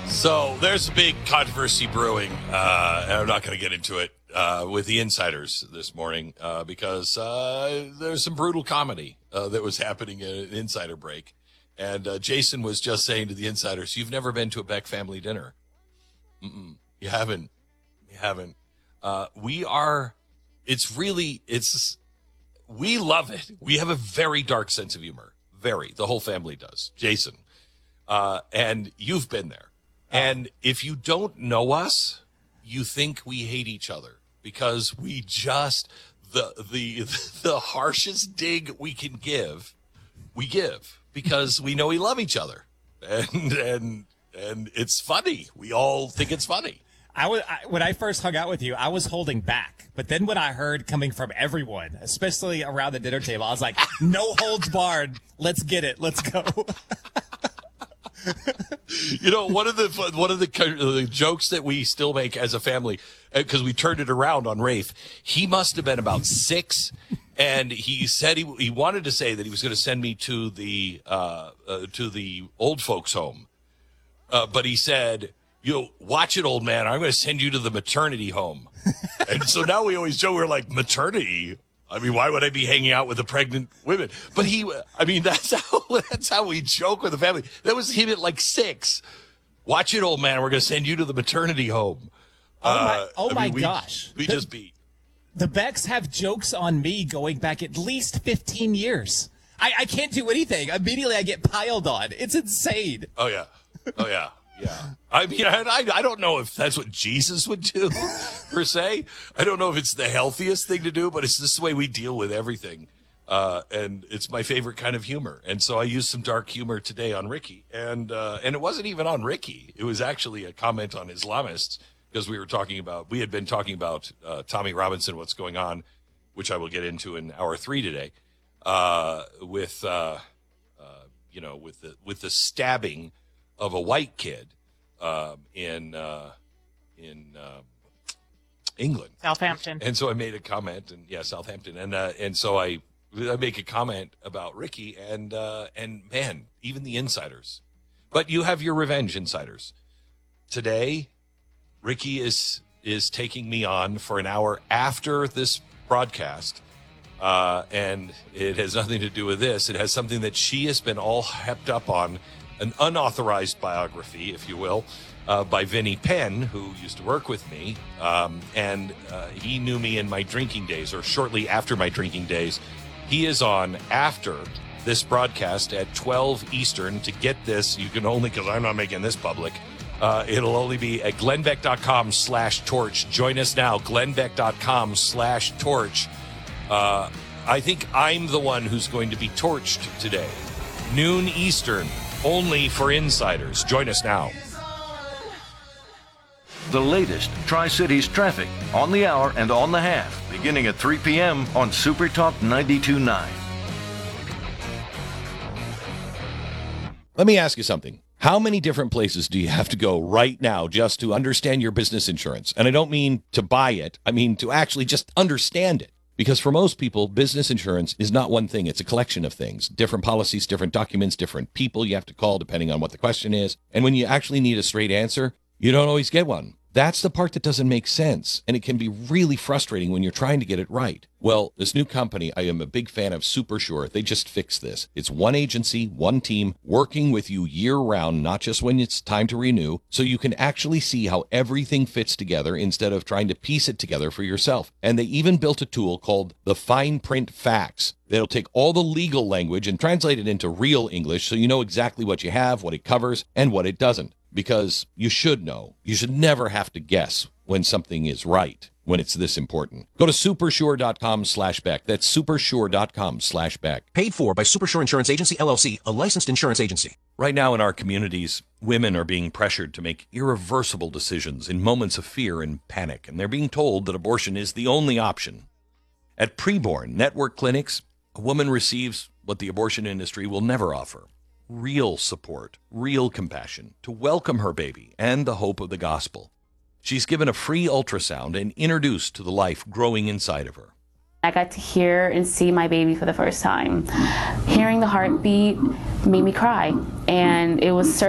So there's a big controversy brewing, and I'm not going to get into it with the insiders this morning because there's some brutal comedy that was happening at an insider break. And Jason was just saying to the insiders, you've never been to a Beck family dinner. You haven't. You haven't. We love it. We have a very dark sense of humor. Very. The whole family does. Jason. And you've been there. And if you don't know us, you think we hate each other because we just, the harshest dig we can give, we give because we know we love each other. And it's funny. We all think it's funny. When I first hung out with you, I was holding back. But then when I heard coming from everyone, especially around the dinner table, I was like, no holds barred. Let's get it. Let's go. You know, one of the jokes that we still make as a family, because we turned it around on Rafe, he must have been about 6, and he said he wanted to say that he was going to send me to the old folks' home, but he said, watch it, old man, I'm going to send you to the maternity home. And so now we always joke, we're like, maternity? I mean, why would I be hanging out with the pregnant women? But that's how we joke with the family. That was him at like 6. Watch it, old man. We're going to send you to the maternity home. My gosh. We just beat. The Becks have jokes on me going back at least 15 years. I can't do anything. Immediately I get piled on. It's insane. Oh, yeah. Yeah. I mean, I don't know if that's what Jesus would do, per se. I don't know if it's the healthiest thing to do, but it's just the way we deal with everything. And it's my favorite kind of humor. And so I used some dark humor today on Ricky. And it wasn't even on Ricky. It was actually a comment on Islamists because we had been talking about Tommy Robinson, what's going on, which I will get into in hour 3 today, with the stabbing of a white kid in England, Southampton. And so I made a comment, Southampton, and so I make a comment about Ricky, and man, even the insiders. But you have your revenge, insiders. Today, Ricky is taking me on for an hour after this broadcast. And it has nothing to do with this. It has something that she has been all hepped up on, an unauthorized biography, if you will, by Vinnie Penn, who used to work with me. And he knew me in my drinking days, or shortly after my drinking days. He is on after this broadcast at 12 Eastern. To get this, you can only, because I'm not making this public, it'll only be at glennbeck.com/torch. Join us now, glennbeck.com/torch. I think I'm the one who's going to be torched today. Noon Eastern. Only for insiders. Join us now. The latest Tri-Cities traffic on the hour and on the half, beginning at 3 p.m. on Super Talk 92.9. Let me ask you something. How many different places do you have to go right now just to understand your business insurance? And I don't mean to buy it. I mean to actually just understand it. Because for most people, business insurance is not one thing. It's a collection of things, different policies, different documents, different people you have to call depending on what the question is. And when you actually need a straight answer, you don't always get one. That's the part that doesn't make sense. And it can be really frustrating when you're trying to get it right. Well, this new company, I am a big fan of SuperSure. They just fixed this. It's one agency, one team, working with you year-round, not just when it's time to renew, so you can actually see how everything fits together instead of trying to piece it together for yourself. And they even built a tool called the Fine Print Facts. They'll take all the legal language and translate it into real English so you know exactly what you have, what it covers, and what it doesn't. Because you should know. You should never have to guess when something is right, when it's this important. Go to supersure.com/Beck. That's supersure.com/Beck. Paid for by Supersure Insurance Agency, LLC, a licensed insurance agency. Right now in our communities, women are being pressured to make irreversible decisions in moments of fear and panic, and they're being told that abortion is the only option. At Preborn Network Clinics, a woman receives what the abortion industry will never offer. Real support, real compassion to welcome her baby and the hope of the gospel. She's given a free ultrasound and introduced to the life growing inside of her. I got to hear and see my baby for the first time. Hearing the heartbeat made me cry, and it was